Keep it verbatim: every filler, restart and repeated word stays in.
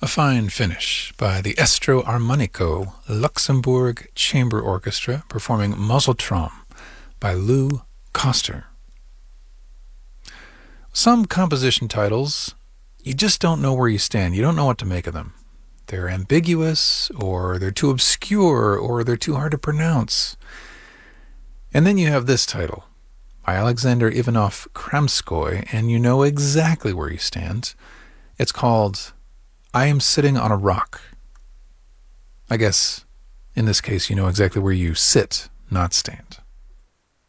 A fine finish by the Estro Armonico Luxembourg Chamber Orchestra performing Muzzletrom by Lou Koster. Some composition titles, you just don't know where you stand. You don't know what to make of them. They're ambiguous, or they're too obscure, or they're too hard to pronounce. And then you have this title, by Alexander Ivanov Kramskoy, and you know exactly where you stand. It's called I Am Sitting on a Rock. I guess, in this case, you know exactly where you sit, not stand.